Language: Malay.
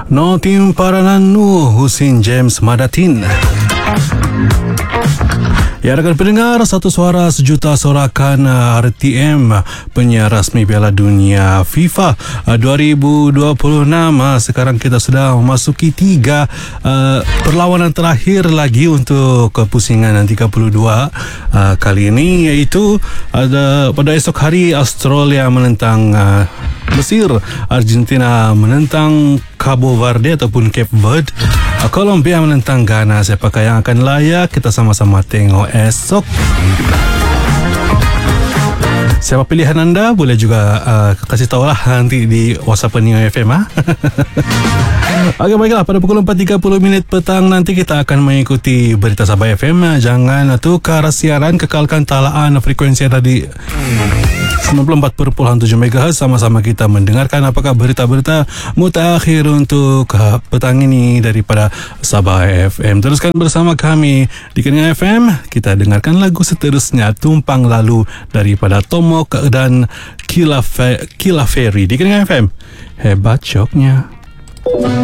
No tim Parananu Husin James Madatin. Ya, rakan pendengar, satu suara sejuta sorakan RTM, penyiar rasmi Piala Dunia FIFA 2026. Sekarang kita sudah memasuki 3 perlawanan terakhir lagi untuk pusingan 32 kali ini, iaitu pada esok hari Australia menentang Mesir, Argentina menentang Cabo Verde ataupun Cape Verde, Colombia menentang Ghana. Siapakah yang akan layak? Kita sama-sama tengok esok. Siapa pilihan anda? Boleh juga kasih tahu lah nanti di WhatsApp Neo FM. Okey, baiklah, pada pukul 4.30 petang nanti kita akan mengikuti berita Sabah FM. Jangan tukar siaran, kekalkan talaan frekuensi tadi 94.7 MHz. Sama-sama kita mendengarkan apakah berita-berita mutakhir untuk petang ini daripada Sabah FM. Teruskan bersama kami di Keningan FM. Kita dengarkan lagu seterusnya, Tumpang Lalu daripada Tomok dan Kila Ferry di Keningan FM. Hebat syoknya.